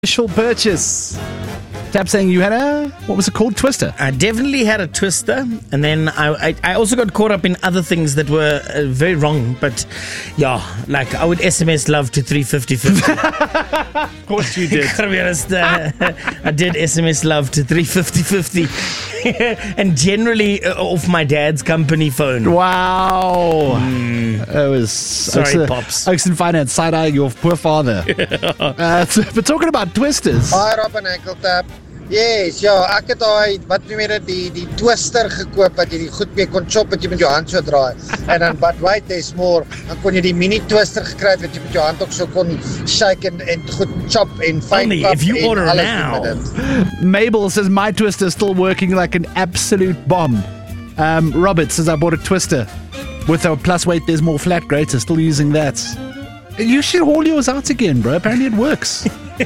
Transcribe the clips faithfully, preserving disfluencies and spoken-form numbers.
Initial purchase. Tap saying you had a, what was it called? Twister. I definitely had a Twister, and then I I, I also got caught up in other things that were uh, very wrong. But yeah, like I would S M S love to three fifty fifty. Of course you did. To be honest, uh, I did S M S love to three fifty fifty, and generally uh, off my dad's company phone. Wow. Mm. It was Sorry, Oaks, Pops. Oaks and Finance, side-eyeing your poor father. uh, so, but talking about twisters. Hi Rob en Enkel Tap. Yes, ja, ek het daai wat noem jy dit die die twister gekoop wat jy die goed mee kon chop wat jy met jou hand so draai. En dan but wait there's more, dan kon jy die mini twister gekry het wat jy met jou hand ook so kon shake en en goed chop en fyn Only pap if you en order alles now. doen met dit. Mabel says my twister is still working like an absolute bomb. Um, Robert says I bought a twister with a plus weight there's more flat grater, still using that. You should haul yours out again, bro. Apparently it works.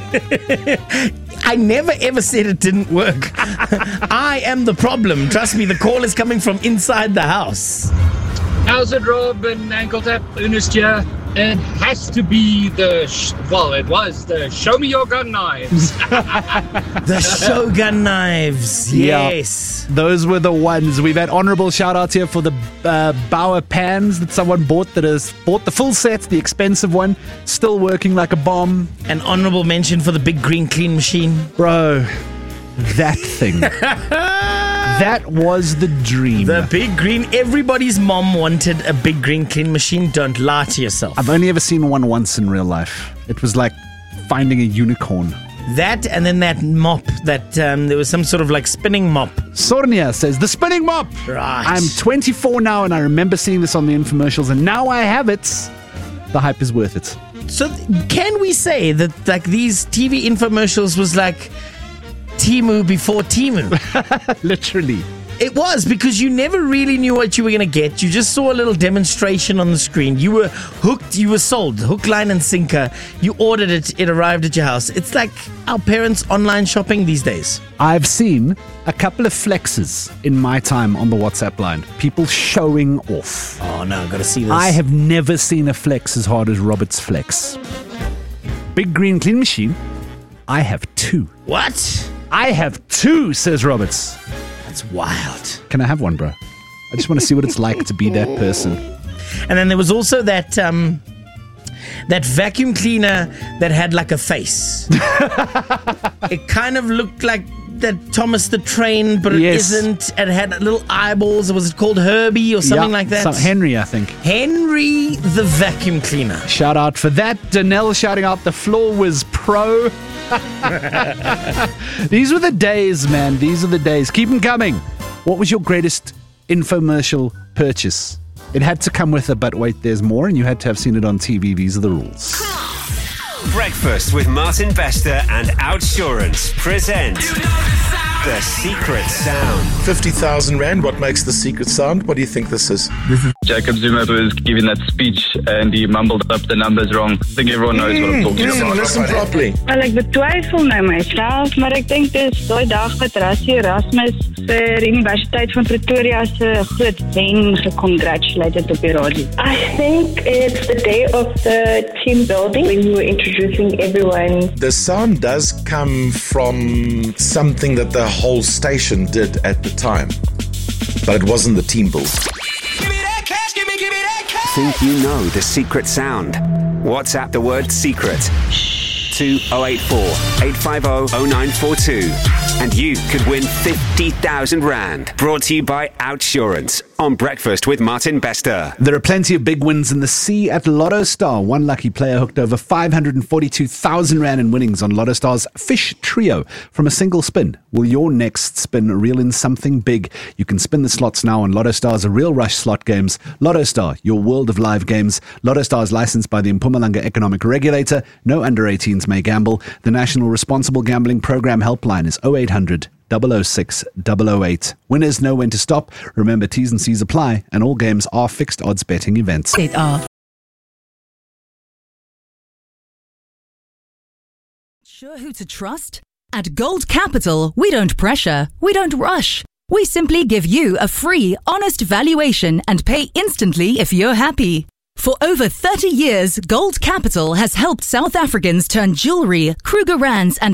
I never ever said it didn't work. I am the problem. Trust me, the call is coming from inside the house. How's it, Rob and Ankle Tap? Ernest here. It has to be the, sh- well, it was the Show Me Your Gun Knives. The Shogun knives, yes. Yeah, those were the ones. We've had honorable shout-outs here for the uh, Bauer pans that someone bought that has bought the full set, the expensive one, still working like a bomb. An honorable mention for the big green clean machine. Bro, that thing. That was the dream. The big green, everybody's mom wanted a big green clean machine. Don't lie to yourself. I've only ever seen one once in real life. It was like finding a unicorn. That and then that mop, that um, there was some sort of like spinning mop. Sornia says, the spinning mop. Right. I'm twenty-four now and I remember seeing this on the infomercials and now I have it. The hype is worth it. So can we say that like these T V infomercials was like Temu before Temu? Literally. It was, because you never really knew what you were going to get. You just saw a little demonstration on the screen. You were hooked. You were sold. Hook, line, and sinker. You ordered it. It arrived at your house. It's like our parents' online shopping these days. I've seen a couple of flexes in my time on the WhatsApp line. People showing off. Oh, no. I've got to see this. I have never seen a flex as hard as Robert's flex. Big green clean machine. I have two. What? I have two, says Roberts. That's wild. Can I have one, bro? I just want to see what it's like to be that person. And then there was also that um, that vacuum cleaner that had like a face. It kind of looked like that Thomas the Train, but it Yes. isn't. It had little eyeballs. Was it called Herbie or something Yeah, like that? some- Henry, I think. Henry the vacuum cleaner. Shout out for that. Danelle shouting out the Floor Whiz Pro. These were the days, man. These are the days. Keep them coming. What was your greatest infomercial purchase? It had to come with a but wait, there's more, and you had to have seen it on T V. These are the rules. Breakfast with Martin Bester and Outsurance present The Secret Sound. fifty thousand rand, what makes the secret sound? What do you think this is? Jacob Zuma was giving that speech and he mumbled up the numbers wrong. I think everyone knows what I'm talking Listen, about. listen properly. Wel, ek betwyfel nou myself, maar ek dink dis daai dag wat Rassie Erasmus vir Universiteit van Pretoria se groot wen gecongratulate het op die radio. I think it's the day of the team building when you were introducing everyone. The sound does come from something that the whole station did at the time, but it wasn't the team build. Think you know the secret sound? WhatsApp the word secret to oh eight four, eight five oh, oh nine four two and you could win fifty thousand rand. Brought to you by Outsurance on Breakfast with Martin Bester. There are plenty of big wins in the sea at Lotto Star. One lucky player hooked over five hundred forty-two thousand rand in winnings on Lotto Star's Fish Trio from a single spin. Will your next spin reel in something big? You can spin the slots now on Lotto Star's Real Rush slot games. Lotto Star, your world of live games. Lotto Star is licensed by the Mpumalanga Economic Regulator. No under eighteens may gamble. The National Responsible Gambling Program helpline is oh eight hundred, double oh six, double oh eight. Winners know when to stop. Remember, T's and C's apply, and all games are fixed odds betting events. They are. Sure who to trust? At Gold Capital, we don't pressure, we don't rush. We simply give you a free, honest valuation and pay instantly if you're happy. For over thirty years, Gold Capital has helped South Africans turn jewelry, Krugerrands and